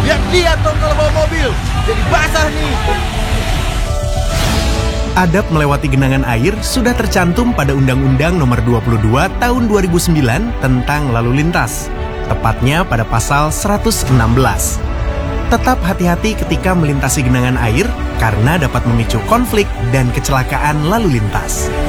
Lihat dong kalau bawa mobil. Jadi basah nih. Adab melewati genangan air sudah tercantum pada Undang-Undang Nomor 22 Tahun 2009 tentang lalu lintas, tepatnya pada pasal 116. Tetap hati-hati ketika melintasi genangan air karena dapat memicu konflik dan kecelakaan lalu lintas.